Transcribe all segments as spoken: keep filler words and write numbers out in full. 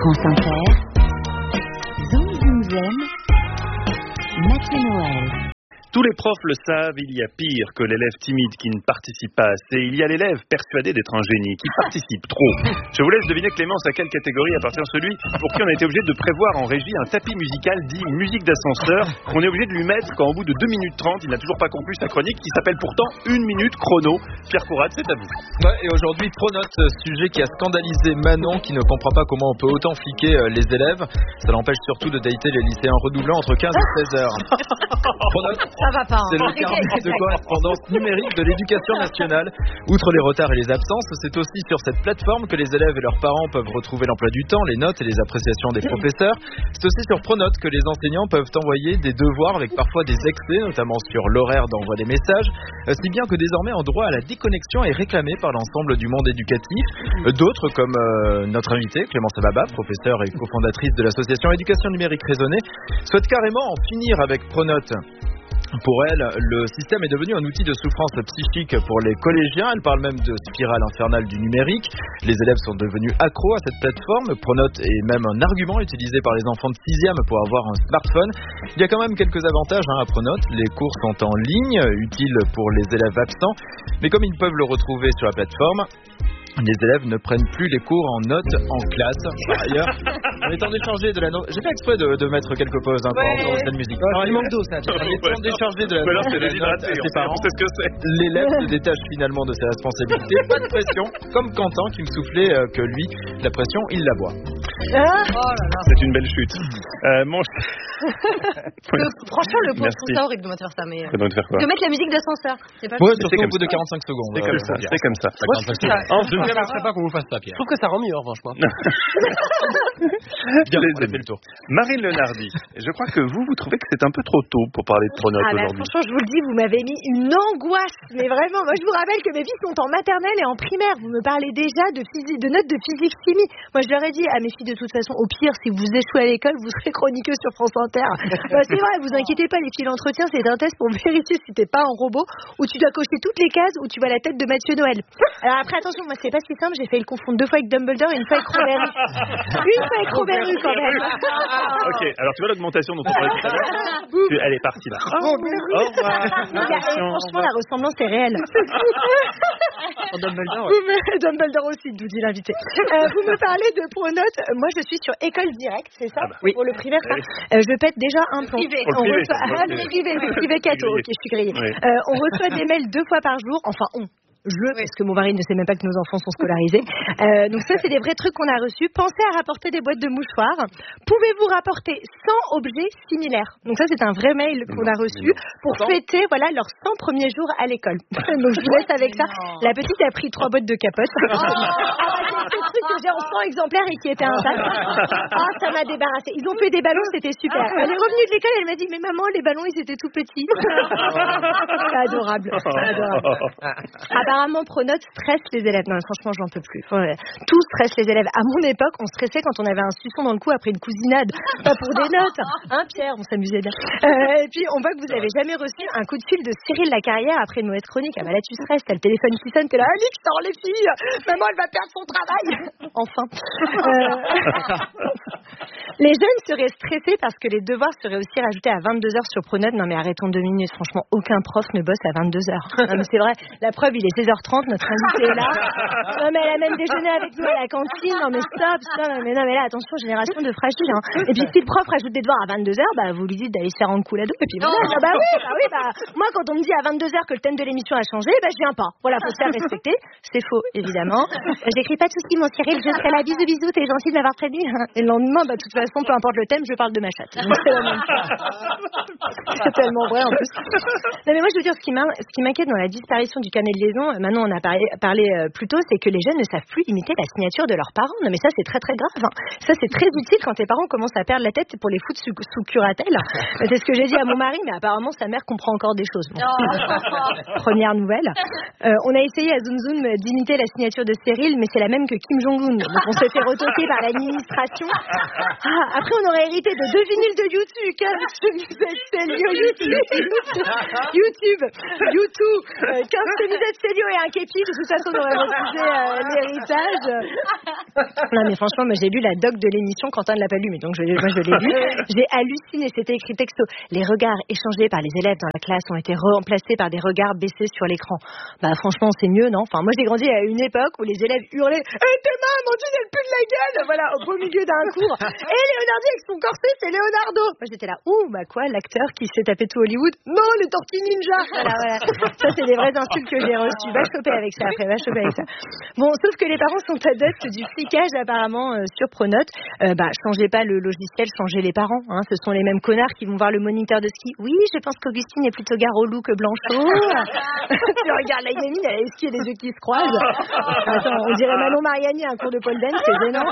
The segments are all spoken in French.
France Inter, Zoom Zoom Zen, Mathieu Noël. Tous les profs le savent, il y a pire que l'élève timide qui ne participe pas assez. Il y a l'élève persuadé d'être un génie, qui participe trop. Je vous laisse deviner, Clémence, à quelle catégorie appartient celui pour qui on a été obligé de prévoir en régie un tapis musical dit musique d'ascenseur, qu'on est obligé de lui mettre quand au bout de deux minutes trente, il n'a toujours pas conclu sa chronique, qui s'appelle pourtant une minute chrono. Pierre Courade, c'est à vous. Ouais, et aujourd'hui, Pronote, sujet qui a scandalisé Manon, qui ne comprend pas comment on peut autant fliquer les élèves. Ça l'empêche surtout de dater les lycéens redoublants entre quinze et seize heures. Pronote, ça va pas, hein. C'est le carnet de correspondance numérique de l'éducation nationale. Outre les retards et les absences, c'est aussi sur cette plateforme que les élèves et leurs parents peuvent retrouver l'emploi du temps, les notes et les appréciations des professeurs. C'est aussi sur Pronote que les enseignants peuvent envoyer des devoirs avec parfois des excès, notamment sur l'horaire d'envoi des messages, si bien que désormais un droit à la déconnexion est réclamé par l'ensemble du monde éducatif. D'autres, comme euh, notre invitée Clémence Ababa, professeure et cofondatrice de l'association Éducation Numérique Raisonnée, souhaitent carrément en finir avec Pronote. Pour elle, le système est devenu un outil de souffrance psychique pour les collégiens. Elle parle même de spirale infernale du numérique. Les élèves sont devenus accros à cette plateforme. Pronote est même un argument utilisé par les enfants de sixième pour avoir un smartphone. Il y a quand même quelques avantages hein, à Pronote. Les cours sont en ligne, utiles pour les élèves absents. Mais comme ils peuvent le retrouver sur la plateforme, les élèves ne prennent plus les cours en notes en classe. Par ailleurs, on est en train d'échanger de la note. J'ai fait exprès de, de mettre quelques pauses hein, ouais, pendant cette musique. Ouais, il manque d'eau, ça. On est en train d'échanger de la note. note C'est déshydraté, à ses parents. C'est ce que c'est. L'élève se détache finalement de ses responsabilités. Pas de pression, comme Quentin qui me soufflait euh, que lui, la pression, il la boit. Ah oh là là. C'est une belle chute. Euh, mon... le, franchement, le pauvre trouve ça horrible de me faire ça. Mais... De faire quoi? De mettre la musique d'ascenseur. C'est pas ouais, surtout au bout de quarante-cinq secondes. C'est comme ça. C'est comme ça. Moi, je ne permettrai pas qu'on vous fasse ça, Pierre. Je trouve que ça rend mieux, franchement. Bien, on a fait le tour. Marine Lenardi, je crois que vous, vous trouvez que c'est un peu trop tôt pour parler de Pronote ah, aujourd'hui. Franchement, je vous le dis, vous m'avez mis une angoisse. Mais vraiment, moi, je vous rappelle que mes filles sont en maternelle et en primaire. Vous me parlez déjà de, physique, de notes de physique-chimie. Moi, je leur ai dit à mes filles, de toute façon, au pire, si vous échouez à l'école, vous serez chroniqueuse sur France Inter. Bah, c'est vrai, vous inquiétez pas, les filles, l'entretien, c'est un test pour vérifier si t'es pas un robot, où tu dois cocher toutes les cases, où tu vois la tête de Mathieu Noël. Alors après, attention, moi, c'est pas si simple, j'ai fait le confondre deux fois avec Dumbledore et une fois avec Robert. Une fois avec Robert quand même. Ok, alors tu vois l'augmentation dont on parlait tout à l'heure. Elle est partie là. Oh, au revoir. Franchement, la ressemblance est réelle. Dumbledore, ouais. me... Dumbledore aussi, d'où dit l'invité. Euh, vous me parlez de Pronote. Moi, je suis sur École Directe, c'est ça? Ah bah. Oui. Pour le primaire, ça. Euh, je pète déjà un plan. Privé. On privé, reçoit... Ah, le privé, le privé cato. Ok, je suis grillée. Oui. Euh, on reçoit des mails deux fois par jour. Enfin, on. Je, parce que mon mari ne sait même pas que nos enfants sont scolarisés. Euh, donc ça, c'est des vrais trucs qu'on a reçus. Pensez à rapporter des boîtes de mouchoirs. Pouvez-vous rapporter cent objets similaires? Donc ça, c'est un vrai mail qu'on a reçu pour fêter voilà, leurs cent premiers jours à l'école. Donc je vous laisse avec ça. La petite a pris trois boîtes de capote. Oh ce truc que j'ai en cent exemplaires et qui était intact. Ah, ça m'a débarrassé. Ils ont fait des ballons, c'était super. Elle est revenue de l'école, elle m'a dit, mais maman, les ballons, ils étaient tout petits. C'est adorable. C'est adorable. Apparemment, Pronote stresse les élèves. Non, franchement, j'en peux plus. Tout stresse les élèves. À mon époque, on stressait quand on avait un suçon dans le cou après une cousinade. Pas pour des notes. Hein, Pierre, on s'amusait bien. Euh, et puis, on voit que vous avez jamais reçu un coup de fil de Cyril Lacarrière après une mauvaise chronique. Ah bah là, tu stresses. T'as le téléphone qui sonne. T'es là, Alix, sors les filles. Maman, elle va perdre son travail. Enfin. Euh... Les jeunes seraient stressés parce que les devoirs seraient aussi rajoutés à vingt-deux heures sur Pronote. Non, mais arrêtons deux minutes. Franchement, aucun prof ne bosse à vingt-deux heures. Non, mais c'est vrai. La preuve, il est seize heures trente, notre invité est là. Non, mais elle a même déjeuné avec nous à la cantine. Non, mais stop, stop. Non, mais, non, mais là, attention, génération de fragiles. Hein. Et puis, si le prof rajoute des devoirs à vingt-deux heures, bah, vous lui dites d'aller se faire un coup là-dedans. Et puis, voilà. Ah, bah oui, bah oui, bah. Moi, quand on me dit à vingt-deux heures que le thème de l'émission a changé, bah, je viens pas. Voilà, faut se faire respecter. C'est faux, évidemment. J'écris pas de soucis, mon Cyril, je serai là. Bisous, bisous, t'es gentil de m'avoir prévenu. Et le lendemain, bah, de toute façon, peu importe le thème, je parle de ma chatte. Donc, c'est la même chose. C'est tellement vrai, en plus. Non, mais moi, je veux dire, ce qui m'inquiète dans la disparition du carnet de liaison, maintenant, on a parlé, parlé euh, plus tôt, c'est que les jeunes ne savent plus imiter la signature de leurs parents. Non, mais ça, c'est très, très grave. Hein. Ça, c'est très utile quand tes parents commencent à perdre la tête pour les foutre sous, sous curatelle. C'est ce que j'ai dit à mon mari, mais apparemment, sa mère comprend encore des choses. Bon. Première nouvelle. Euh, on a essayé à Zoom Zoom d'imiter la signature de Cyril, mais c'est la même que Kim Jong-un. Donc, on s'est fait retoquer par l'administration. Ah, Après, on aurait hérité de deux vinyles de YouTube, quinze chemisettes Célio, YouTube, YouTube, YouTube, euh, quinze chemisettes Célio et un képi. De toute façon, on aurait refusé euh, l'héritage. Non, mais franchement, moi, j'ai lu la doc de l'émission. Quentin ne l'a pas lu, mais donc je, moi, je l'ai lu. J'ai halluciné. C'était écrit texto. Les regards échangés par les élèves dans la classe ont été remplacés par des regards baissés sur l'écran. Bah, franchement, c'est mieux, non? Enfin, moi, j'ai grandi à une époque où les élèves hurlaient « Eh, tes mains, mon Dieu, elle pue de la gueule !» Voilà, au beau milieu d'un cours. Et Leonardo avec son corset, c'est Leonardo. Moi, j'étais là, ouh, bah quoi, l'acteur qui s'est tapé tout Hollywood? Non, les Tortues Ninja. Voilà, voilà. Ça, c'est des vraies insultes que j'ai reçues. Va choper avec ça après, va choper avec ça. Bon, sauf que les parents sont adeptes du flicage apparemment euh, sur Pronote. Euh, bah, changez pas le logiciel, changez les parents. Hein. Ce sont les mêmes connards qui vont voir le moniteur de ski. Oui, je pense qu'Augustine est plutôt gare au loup que Blanchot. Tu regardes la gamine, elle a les skis et les yeux qui se croisent. Attends, on dirait Manon Mariani à un cours de pole dance, c'est gênant.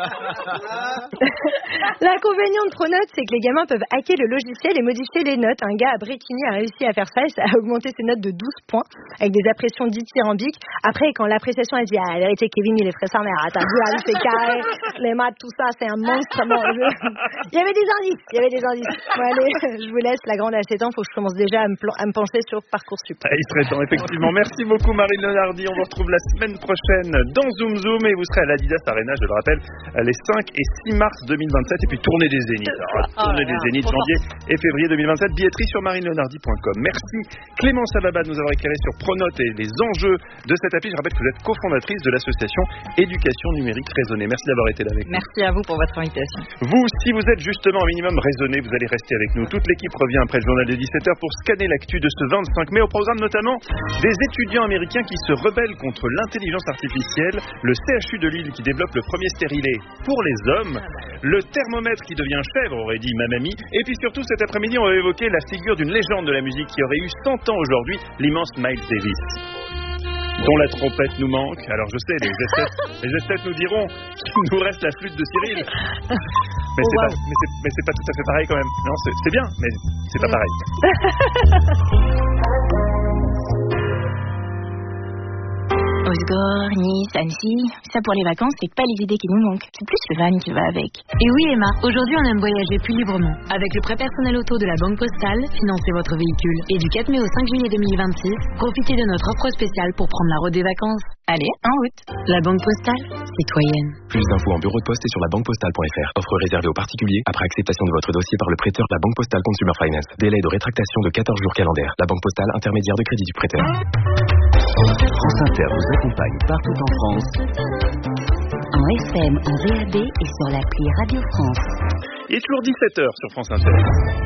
L'inconvénient de Pronote, c'est que les gamins peuvent hacker le logiciel et modifier les notes. Un gars à Brétigny a réussi à faire ça et ça a augmenté ses notes de douze points avec des impressions dithyrambiques. Après, quand l'appréciation a dit, ah, la vérité, Kevin, il est très sa mère. T'as vu, là, c'est carré, les maths, tout ça, c'est un monstre. Bon, je... Il y avait des indices, il y avait des indices. Bon, allez, je vous laisse, la grande a sept ans, faut que je commence déjà à me, plan- à me pencher sur Parcoursup. Ah, il serait temps, effectivement. Merci beaucoup, Marine Leonardi. On vous retrouve la semaine prochaine dans Zoom Zoom et vous serez à l'Adidas Arena, je le rappelle, les cinq et six mars deux mille vingt-sept et puis tournée des Zéniths. Alors, tournée des Zéniths, janvier et février deux mille vingt-sept. Billetterie sur marine leonardi point com. Merci Clémence Ababa de nous avoir éclairé sur Pronote et les enjeux de cette appli. Je rappelle que vous êtes cofondatrice de l'association Éducation Numérique Raisonnée. Merci d'avoir été là avec nous. Merci à vous pour votre invitation. Vous, si vous êtes justement un minimum raisonné, vous allez rester avec nous. Toute l'équipe revient après le journal de dix-sept heures pour scanner l'actu de ce vingt-cinq mai. Au programme notamment des étudiants américains qui se rebellent contre l'intelligence artificielle, le C H U de Lille qui développe le premier stérilet pour les hommes, le thermomètre qui devient chèvre, aurait dit ma mamie, et puis surtout cet après-midi on va évoquer la figure d'une légende de la musique qui aurait eu cent ans aujourd'hui, l'immense Miles Davis, dont la trompette nous manque. Alors je sais, les esthètes, les esthètes nous diront qu'il nous reste la flûte de Cyril. Mais, Oh, c'est wow. pas, mais, c'est, mais c'est pas tout à fait pareil quand même. Non, c'est, c'est bien, mais c'est pas pareil. Osgore, Nice, Annecy, ça pour les vacances, c'est pas les idées qui nous manquent, c'est plus le van qui va avec. Et oui Emma, aujourd'hui on aime voyager plus librement. Avec le prêt personnel auto de la Banque Postale, financez votre véhicule. Et du quatre mai au cinq juillet deux mille vingt-six, profitez de notre offre spéciale pour prendre la route des vacances. Allez, en route. La Banque Postale, citoyenne. Plus d'infos en bureau de poste et sur la banque postale point f r. Offre réservée aux particuliers après acceptation de votre dossier par le prêteur de la Banque Postale Consumer Finance. Délai de rétractation de quatorze jours calendaires. La Banque Postale, intermédiaire de crédit du prêteur. France Inter vous accompagne partout en France. En F M, en V A B et sur l'appli Radio France. Il est toujours dix-sept heures sur France Inter.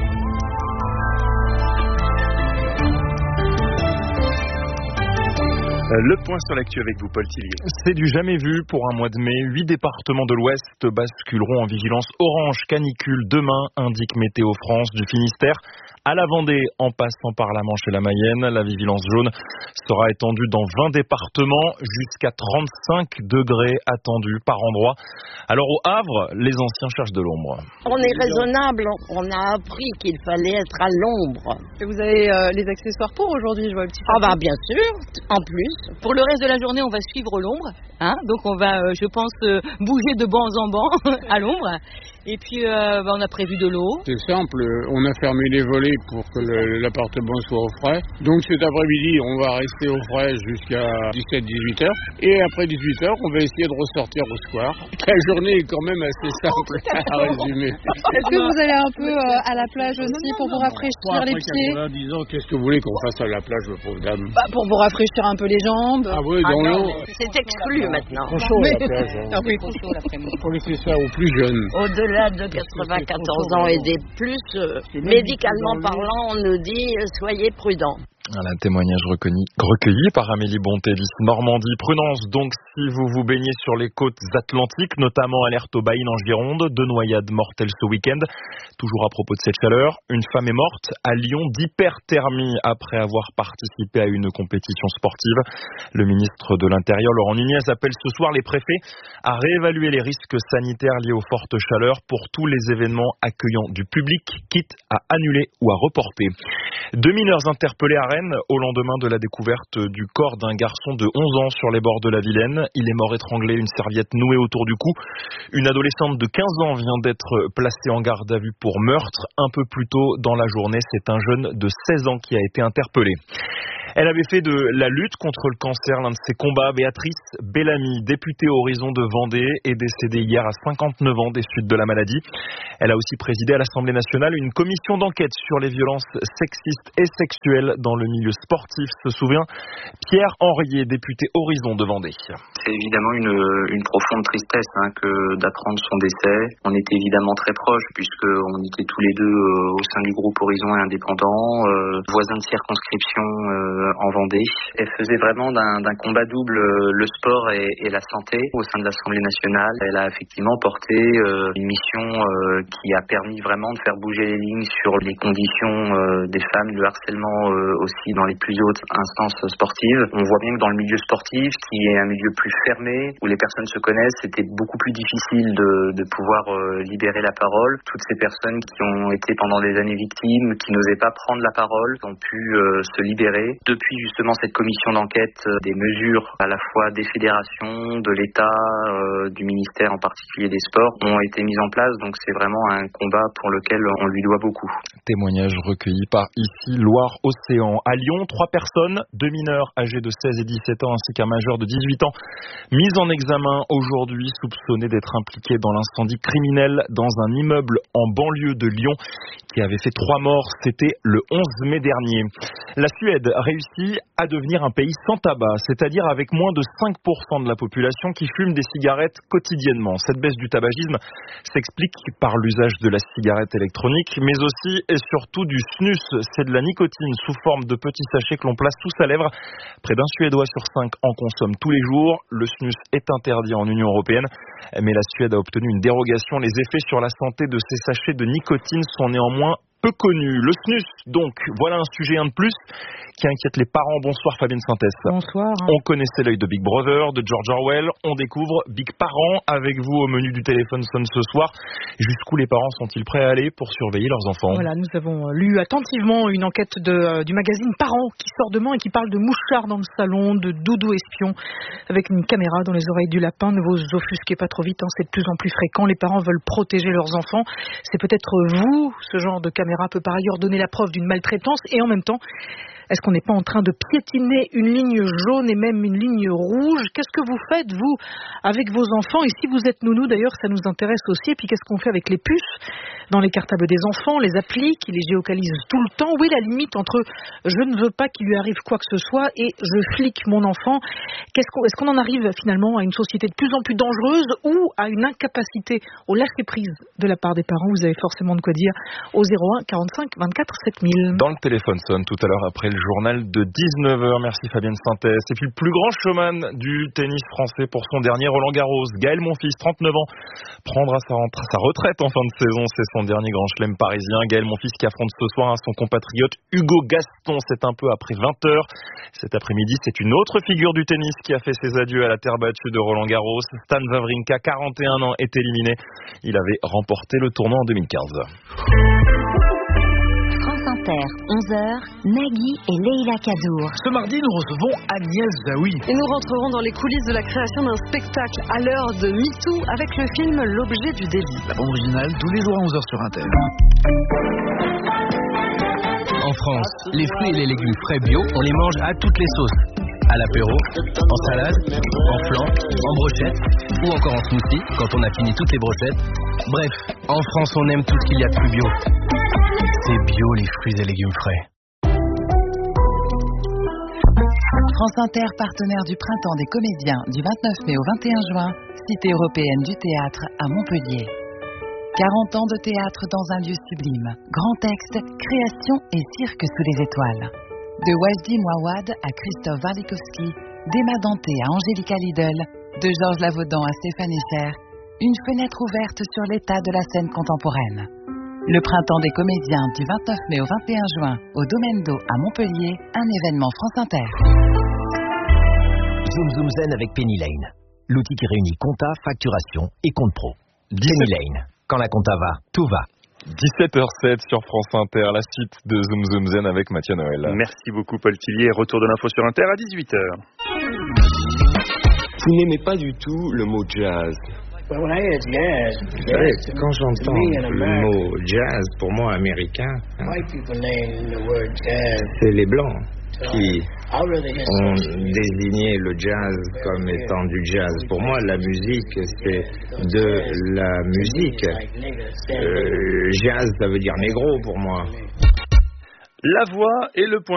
Le point sur l'actu avec vous, Paul Tillier. C'est du jamais vu pour un mois de mai. Huit départements de l'Ouest basculeront en vigilance orange canicule demain, indique Météo France, du Finistère à la Vendée en passant par la Manche et la Mayenne. La vigilance jaune sera étendue dans vingt départements, jusqu'à trente-cinq degrés attendus par endroit. Alors au Havre, les anciens cherchent de l'ombre. On est raisonnable, on a appris qu'il fallait être à l'ombre. Et vous avez euh, les accessoires pour aujourd'hui, je vois le petit Ah bah bien sûr, en plus. Pour le reste de la journée, on va suivre l'ombre, hein, donc on va, euh, je pense, euh, bouger de banc en banc à l'ombre. Et puis, euh, bah, on a prévu de l'eau. C'est simple, on a fermé les volets pour que le, l'appartement soit au frais. Donc cet après-midi, on va rester au frais jusqu'à dix-sept à dix-huit heures. Et après dix-huit heures, on va essayer de ressortir au soir. La journée est quand même assez simple à résumer. Est-ce que vous allez un peu euh, à la plage aussi pour vous rafraîchir les pieds? Disons, qu'est-ce que vous voulez qu'on fasse à la plage, pauvre dame? Bah, pour vous rafraîchir un peu les jambes. Ah oui, dans l'eau. C'est exclu maintenant. Trop chaud à la plage. Hein. Ah oui, trop chaud l'après-midi. Il faut laisser ça aux plus jeunes. Au-delà de quatre-vingt-quatorze ans et des plus, euh, médicalement parlant, on nous dit euh, soyez prudents. Un témoignage recueilli, recueilli par Amélie Bontélis, Normandie. Prudence donc si vous vous baignez sur les côtes atlantiques, notamment alerte aux baïnes en Gironde, deux noyades mortelles ce week-end. Toujours à propos de cette chaleur, une femme est morte à Lyon d'hyperthermie après avoir participé à une compétition sportive. Le ministre de l'Intérieur, Laurent Nunez, appelle ce soir les préfets à réévaluer les risques sanitaires liés aux fortes chaleurs pour tous les événements accueillant du public, quitte à annuler ou à reporter. Deux mineurs interpellés à Rennes au lendemain de la découverte du corps d'un garçon de onze ans sur les bords de la Vilaine. Il est mort étranglé, une serviette nouée autour du cou. Une adolescente de quinze ans vient d'être placée en garde à vue pour meurtre. Un peu plus tôt dans la journée, c'est un jeune de seize ans qui a été interpellé. Elle avait fait de la lutte contre le cancer l'un de ses combats. Béatrice Bellamy, députée Horizon de Vendée, est décédée hier à cinquante-neuf ans des suites de la maladie. Elle a aussi présidé à l'Assemblée nationale une commission d'enquête sur les violences sexistes et sexuelles dans le milieu sportif, se souvient Pierre Henriet, député Horizon de Vendée. C'est évidemment une, une profonde tristesse hein, que d'apprendre son décès. On était évidemment très proches puisqu'on était tous les deux euh, au sein du groupe Horizon et Indépendant, euh, voisins de circonscription euh, en Vendée. Elle faisait vraiment d'un, d'un combat double euh, le sport et, et la santé au sein de l'Assemblée nationale. Elle a effectivement porté euh, une mission euh, qui a permis vraiment de faire bouger les lignes sur les conditions euh, des femmes, le harcèlement euh, aussi dans les plus hautes instances sportives. On voit bien que dans le milieu sportif, qui est un milieu plus fermé, où les personnes se connaissent, c'était beaucoup plus difficile de, de pouvoir euh, libérer la parole. Toutes ces personnes qui ont été pendant des années victimes, qui n'osaient pas prendre la parole, ont pu euh, se libérer. Depuis justement cette commission d'enquête, euh, des mesures à la fois des fédérations, de l'État, euh, du ministère en particulier des sports, ont été mises en place. Donc c'est vraiment un combat pour lequel on lui doit beaucoup. Témoignage recueilli par ici Loire-Océan. À Lyon, trois personnes, deux mineurs âgés de seize et dix-sept ans ainsi qu'un majeur de dix-huit ans, mis en examen aujourd'hui, soupçonnés d'être impliqués dans l'incendie criminel dans un immeuble en banlieue de Lyon qui avait fait trois morts. C'était le onze mai dernier. La Suède réussit à devenir un pays sans tabac, c'est-à-dire avec moins de cinq pour cent de la population qui fume des cigarettes quotidiennement. Cette baisse du tabagisme s'explique par l'usage de la cigarette électronique, mais aussi et surtout du snus. C'est de la nicotine sous forme de petits sachets que l'on place sous sa lèvre. Près d'un Suédois sur cinq en consomme tous les jours. Le snus est interdit en Union européenne, mais la Suède a obtenu une dérogation. Les effets sur la santé de ces sachets de nicotine sont néanmoins peu connu. Le snus, donc, voilà un sujet un de plus qui inquiète les parents. Bonsoir Fabienne Synthès. Bonsoir. On connaissait l'œil de Big Brother, de George Orwell. On découvre Big Parents avec vous au menu du téléphone sonne ce soir. Jusqu'où les parents sont-ils prêts à aller pour surveiller leurs enfants? Voilà, nous avons lu attentivement une enquête de, euh, du magazine Parents qui sort demain et qui parle de mouchards dans le salon, de doudou espions avec une caméra dans les oreilles du lapin. Ne vous offusquez pas trop vite, hein, c'est de plus en plus fréquent. Les parents veulent protéger leurs enfants. C'est peut-être vous, ce genre de caméra peut par ailleurs donner la preuve d'une maltraitance et en même temps, est-ce qu'on n'est pas en train de piétiner une ligne jaune et même une ligne rouge? Qu'est-ce que vous faites, vous, avec vos enfants? Et si vous êtes nounou, d'ailleurs, ça nous intéresse aussi. Et puis, qu'est-ce qu'on fait avec les puces dans les cartables des enfants, les applis qui les géocalisent tout le temps? Où est la limite entre je ne veux pas qu'il lui arrive quoi que ce soit et je flique mon enfant? Qu'est-ce qu'on, est-ce qu'on en arrive finalement à une société de plus en plus dangereuse ou à une incapacité au lâcher-prise de la part des parents? Vous avez forcément de quoi dire au zéro un quarante-cinq vingt-quatre sept mille. Dans le téléphone sonne tout à l'heure après le journal de dix-neuf heures. Merci Fabienne Synthès. Et puis le plus grand showman du tennis français pour son dernier Roland Garros, Gaël Monfils, trente-neuf ans, prendra sa, rentre- sa retraite en fin de saison. C'est son dernier grand chelem parisien. Gaël Monfils qui affronte ce soir son compatriote Hugo Gaston. C'est un peu après vingt heures. Cet après-midi, c'est une autre figure du tennis qui a fait ses adieux à la terre battue de Roland Garros. Stan Wawrinka, quarante et un ans, est éliminé. Il avait remporté le tournoi en deux mille quinze. France Inter, onze heures, Nagui et Leïla Kadour. Ce mardi, nous recevons Agnès Zaoui. Et nous rentrerons dans les coulisses de la création d'un spectacle à l'heure de MeToo avec le film L'objet du délit. La bande originale, tous les jours à onze heures sur Inter. En France, les fruits et les légumes frais bio, on les mange à toutes les sauces. À l'apéro, en salade, en flan, en brochette ou encore en smoothie quand on a fini toutes les brochettes. Bref, en France, on aime tout ce qu'il y a de plus bio. C'est bio les fruits et légumes frais. France Inter, partenaire du Printemps des comédiens du vingt-neuf mai au vingt et un juin, Cité européenne du théâtre à Montpellier. quarante ans de théâtre dans un lieu sublime. Grand texte, création et cirque sous les étoiles. De Wajdi Mouawad à Christophe Warlikowski, d'Emma Danté à Angélica Lidl, de Georges Lavaudan à Stéphanie Cher, une fenêtre ouverte sur l'état de la scène contemporaine. Le Printemps des comédiens du vingt-neuf mai au vingt et un juin au Domaine d'Eau à Montpellier, un événement France Inter. Zoom Zoom Zen avec Penny Lane, l'outil qui réunit compta, facturation et compte pro. Penny Lane, quand la compta va, tout va. dix-sept heures zéro sept sur France Inter, la suite de Zoom Zoom Zen avec Mathieu Noël. Merci beaucoup Paul Tillier, retour de l'info sur Inter à dix-huit heures. Vous n'aimez pas du tout le mot jazz? Vous savez, quand j'entends le mot jazz, pour moi américain, hein, c'est les Blancs qui ont désigné le jazz comme étant du jazz. Pour moi, la musique, c'est de la musique. Euh, jazz, ça veut dire négro pour moi. La voix et le point.